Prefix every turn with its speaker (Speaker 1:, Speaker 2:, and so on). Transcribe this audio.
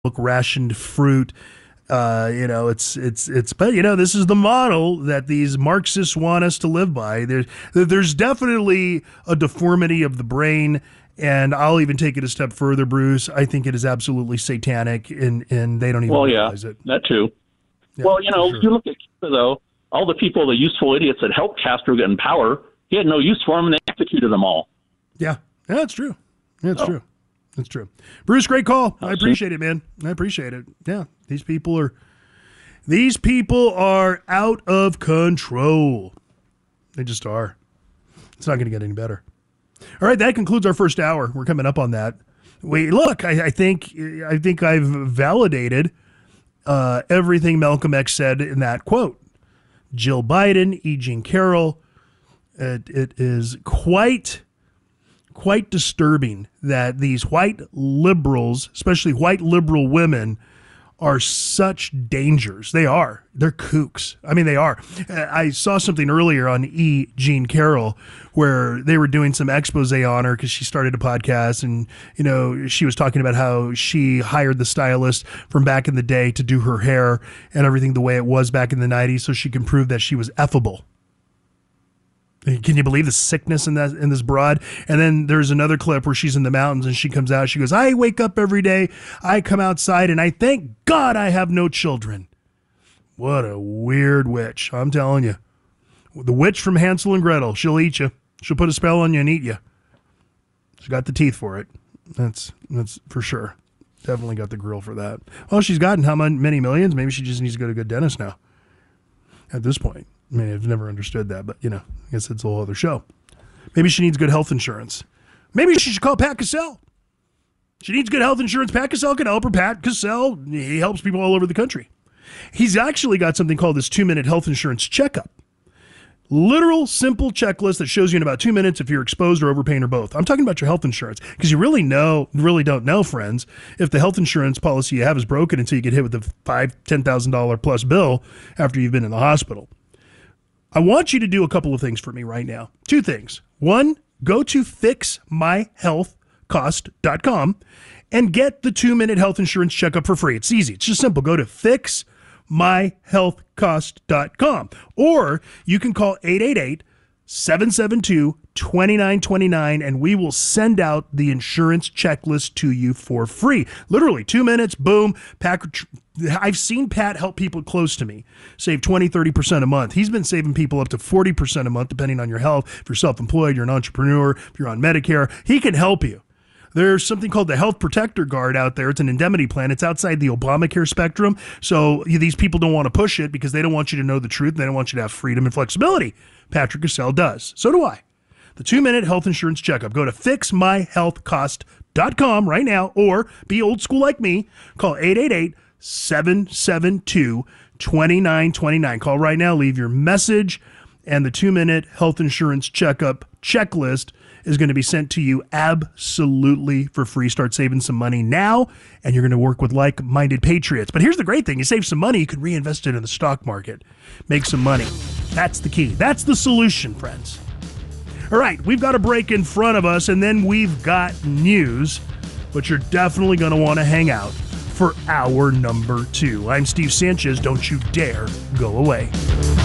Speaker 1: rationed fruit. But this is the model that these Marxists want us to live by. There's definitely a deformity of the brain, and I'll even take it a step further, Bruce. I think it is absolutely satanic, and they don't even realize it.
Speaker 2: That too.
Speaker 1: Yeah,
Speaker 2: well, if you look at Cuba, though, all the people, the useful idiots that helped Castro get in power, he had no use for them, and they executed them all.
Speaker 1: Yeah, that's true. That's true. That's true. Bruce, great call. I appreciate it, man. I appreciate it. Yeah, these people are out of control. They just are. It's not going to get any better. All right, that concludes our first hour. We're coming up on that. Wait, look, I think I've validated everything Malcolm X said in that quote. Jill Biden, E. Jean Carroll. It is quite disturbing that these white liberals, especially white liberal women, are such dangers. They are. They're kooks. I mean, they are. I saw something earlier on E. Jean Carroll where they were doing some expose on her because she started a podcast, and, she was talking about how she hired the stylist from back in the day to do her hair and everything the way it was back in the 90s so she can prove that she was effable. Can you believe the sickness in this broad? And then there's another clip where she's in the mountains and she comes out. She goes, I wake up every day. I come outside and I thank God I have no children. What a weird witch. I'm telling you. The witch from Hansel and Gretel. She'll eat you. She'll put a spell on you and eat you. She's got the teeth for it. That's for sure. Definitely got the grill for that. Well, she's gotten how many millions? Maybe she just needs to go to a good dentist now. At this point. I mean, I've never understood that, but, I guess it's a whole other show. Maybe she needs good health insurance. Maybe she should call Pat Cassell. She needs good health insurance. Pat Cassell can help her. Pat Cassell, he helps people all over the country. He's actually got something called this 2-minute health insurance checkup. Literal, simple checklist that shows you in about 2 minutes if you're exposed or overpaying or both. I'm talking about your health insurance because you really don't know, friends, if the health insurance policy you have is broken until you get hit with a $5,000-$10,000 plus bill after you've been in the hospital. I want you to do a couple of things for me right now. 2 things. 1, go to fixmyhealthcost.com and get the 2-minute health insurance checkup for free. It's easy. It's just simple. Go to fixmyhealthcost.com, or you can call 888-772-2929 and we will send out the insurance checklist to you for free. Literally 2 minutes, boom. I've seen Pat help people close to me save 20-30% a month. He's been saving people up to 40% a month, depending on your health. If you're self-employed, you're an entrepreneur, if you're on Medicare, he can help you. There's something called the Health Protector Guard out there. It's an indemnity plan. It's outside the Obamacare spectrum. So these people don't want to push it because they don't want you to know the truth. They don't want you to have freedom and flexibility. Patrick Cassell does. So do I. The 2-minute health insurance checkup. Go to fixmyhealthcost.com right now, or be old school like me. Call 888-772-2929. Call right now. Leave your message, and the 2-minute health insurance checkup checklist is going to be sent to you absolutely for free. Start saving some money now, and you're going to work with like-minded patriots. But here's the great thing. You save some money, you can reinvest it in the stock market. Make some money. That's the key. That's the solution, friends. All right, we've got a break in front of us, and then we've got news, but you're definitely going to want to hang out for hour number 2. I'm Steve Sanchez. Don't you dare go away.